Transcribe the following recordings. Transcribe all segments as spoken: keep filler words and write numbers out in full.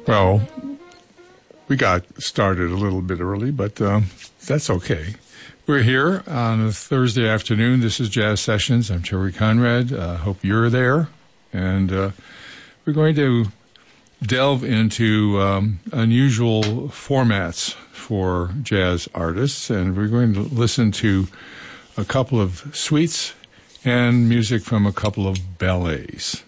Well, we got started a little bit early, but um, that's okay. We're here on a Thursday afternoon. This is Jazz Sessions. I'm Terry Conrad. I uh, hope you're there. And uh, we're going to delve into um, unusual formats for jazz artists, and we're going to listen to a couple of suites and music from a couple of ballets.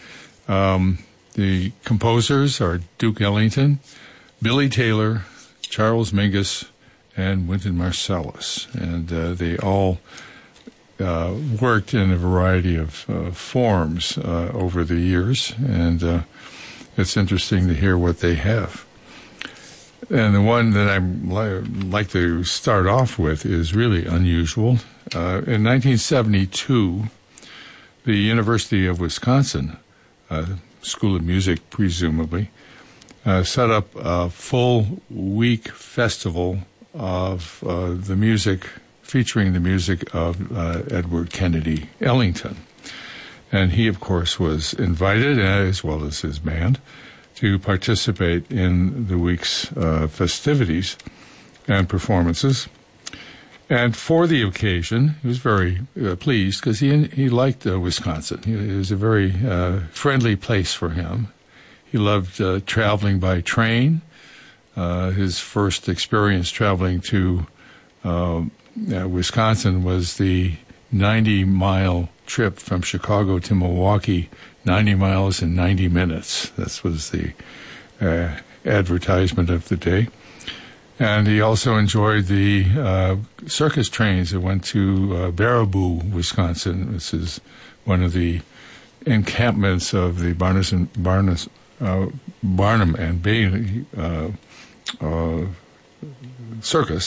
Um, the composers are Duke Ellington, Billy Taylor, Charles Mingus, and Wynton Marsalis. And uh, they all uh, worked in a variety of uh, forms uh, over the years, and uh, it's interesting to hear what they have. And the one that I li- like to start off with is really unusual. Uh, in nineteen seventy-two, the University of Wisconsin, uh, School of Music presumably, uh, set up a full week festival of uh, the music, featuring the music of uh, Edward Kennedy Ellington. And he, of course, was invited, as well as his band, to participate in the week's uh, festivities and performances. And for the occasion, he was very uh, pleased because he he liked uh, Wisconsin. It was a very uh, friendly place for him. He loved uh, traveling by train. Uh, his first experience traveling to uh, uh, Wisconsin was the ninety-mile trip from Chicago to Milwaukee, ninety miles in ninety minutes. That was the uh, advertisement of the day. And he also enjoyed the uh, circus trains that went to uh, Baraboo, Wisconsin. This is one of the encampments of the Barnes and, Barnes, uh, Barnum and Bailey uh, uh, circus.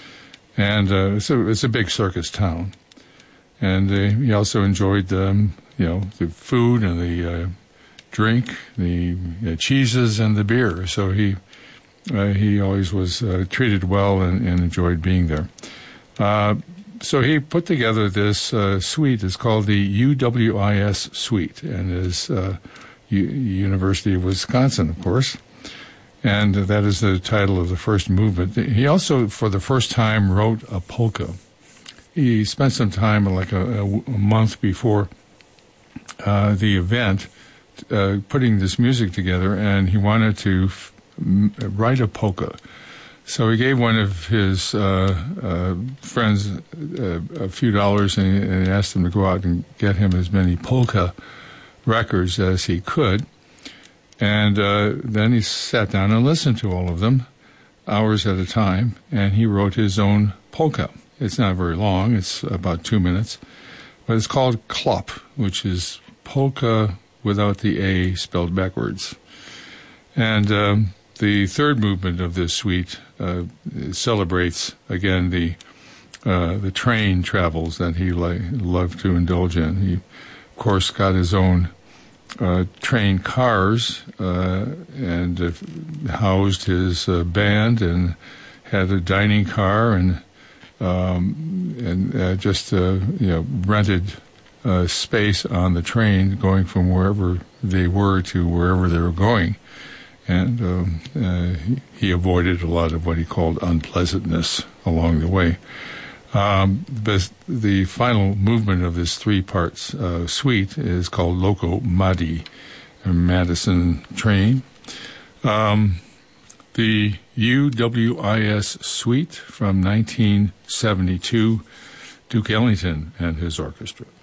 And uh, it's, a, it's a big circus town. And uh, he also enjoyed, um, you know, the food and the uh, drink, the uh, cheeses and the beer. So he uh, he always was uh, treated well and, and enjoyed being there. Uh, so he put together this uh, suite. It's called the U W I S Suite, and is uh, U- University of Wisconsin, of course. And uh, that is the title of the first movement. He also, for the first time, wrote a polka. He spent some time, like a, a month before uh, the event, uh, putting this music together, and he wanted to f- m- write a polka. So he gave one of his uh, uh, friends uh, a few dollars and, and asked him to go out and get him as many polka records as he could. And uh, then he sat down and listened to all of them, hours at a time, and he wrote his own polka. It's not very long. It's about two minutes. But it's called Klop, which is polka without the A spelled backwards. And um, the third movement of this suite uh, celebrates, again, the uh, the train travels that he li- loved to indulge in. He, of course, got his own uh, train cars uh, and uh, housed his uh, band and had a dining car and Um, and uh, just, uh, you know, rented uh, space on the train going from wherever they were to wherever they were going. And um, uh, he, he avoided a lot of what he called unpleasantness along the way. Um, but the final movement of this three-part uh, suite is called Loco Madi, a Madison train. Um, the U W I S Suite from nineteen seventy-two, Duke Ellington and his orchestra.